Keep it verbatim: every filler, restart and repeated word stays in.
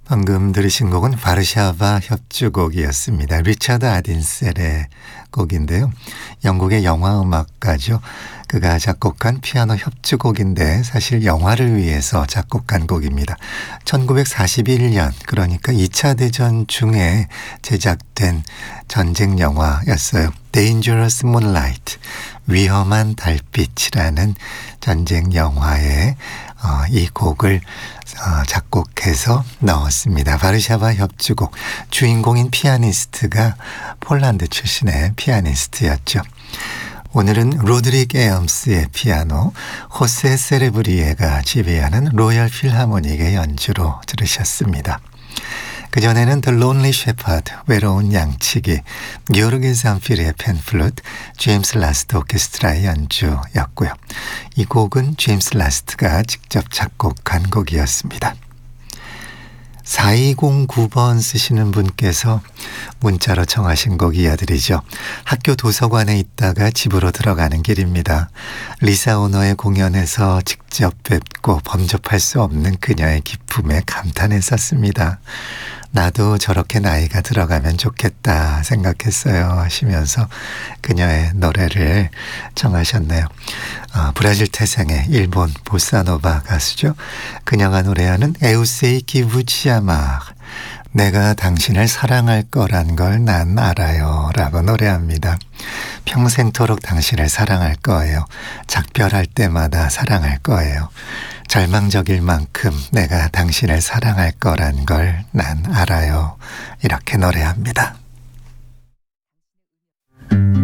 방금 들으신 곡은 바르샤바 협주곡이었습니다. 리차드 아딘셀의 곡인데요. 영국의 영화음악가죠. 그가 작곡한 피아노 협주곡인데 사실 영화를 위해서 작곡한 곡입니다. 천구백사십일 년 그러니까 이 차 대전 중에 제작된 전쟁 영화였어요. Dangerous Moonlight, 위험한 달빛이라는 전쟁 영화에 어, 이 곡을 어, 작곡해서 넣었습니다. 바르샤바 협주곡. 주인공인 피아니스트가 폴란드 출신의 피아니스트였죠. 오늘은 로드릭 에엄스의 피아노, 호세 세레브리에가 지휘하는 로열 필하모닉의 연주로 들으셨습니다. 그전에는 The Lonely Shepherd, 외로운 양치기, 요르게 잠피르의 펜플루트, 제임스 라스트 오케스트라의 연주였고요. 이 곡은 제임스 라스트가 직접 작곡한 곡이었습니다. 사이공구 번 쓰시는 분께서 문자로 청하신 곡 이어드리죠. 학교 도서관에 있다가 집으로 들어가는 길입니다. 리사 오너의 공연에서 직접 뵙고 범접할 수 없는 그녀의 기품에 감탄했었습니다. 나도 저렇게 나이가 들어가면 좋겠다 생각했어요 하시면서 그녀의 노래를 청하셨네요. 어, 브라질 태생의 일본 보사노바 가수죠. 그녀가 노래하는 에우세이 기부치야마, 내가 당신을 사랑할 거란 걸 난 알아요 라고 노래합니다. 평생토록 당신을 사랑할 거예요. 작별할 때마다 사랑할 거예요. 절망적일 만큼 내가 당신을 사랑할 거란 걸 난 알아요. 이렇게 노래합니다.